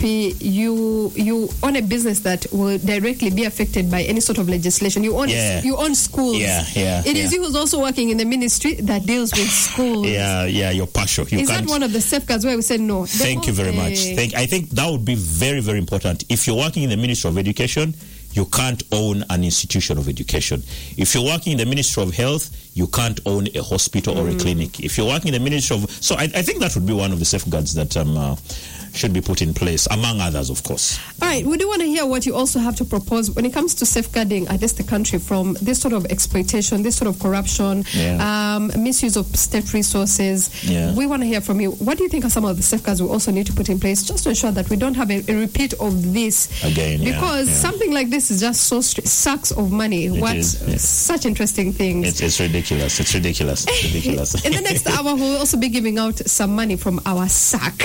PPP, you own a business that will directly be affected by any sort of legislation. You own schools. It is you who's also working in the ministry that deals with schools. You're partial. Is that one of the safeguards where we said no? Thank you very much. I think that would be very, very important. If you're working in the Ministry of Education, you can't own an institution of education. If you're working in the Ministry of Health, you can't own a hospital or a clinic. If you're working in the Ministry of... So I think that would be one of the safeguards that should be put in place, among others, of course. All right, we do want to hear what you also have to propose when it comes to safeguarding, I guess, the country from this sort of exploitation, this sort of corruption, misuse of state resources. We want to hear from you. What do you think are some of the safeguards we also need to put in place just to ensure that we don't have a repeat of this? Again, because something like this is just so sacks of money. Such interesting things. It's ridiculous. It's ridiculous. In the next hour, we'll also be giving out some money from our sack.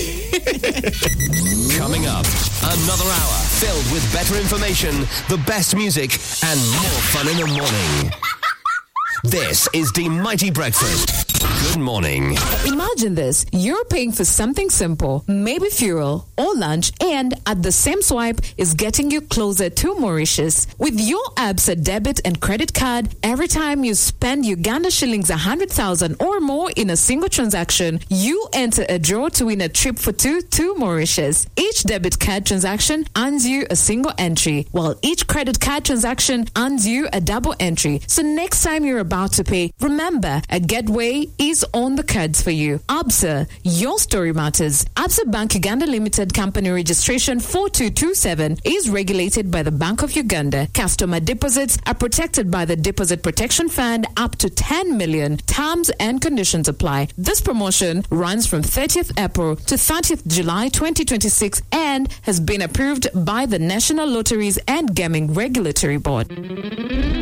Coming up, another hour filled with better information, the best music, and more fun in the morning. This is the Mighty Breakfast. Good morning. Imagine this. You're paying for something simple, maybe fuel or lunch, and at the same swipe is getting you closer to Mauritius. With your Absa debit and credit card, every time you spend Uganda shillings 100,000 or more in a single transaction, you enter a draw to win a trip for two to Mauritius. Each debit card transaction earns you a single entry, while each credit card transaction earns you a double entry. So next time you're about to pay, remember, a getaway is on the cards for you. Absa, your story matters. Absa Bank Uganda Limited Company Registration 4227 is regulated by the Bank of Uganda. Customer deposits are protected by the Deposit Protection Fund up to 10 million. Terms and conditions apply. This promotion runs from 30th April to 30th July 2026 and has been approved by the National Lotteries and Gaming Regulatory Board.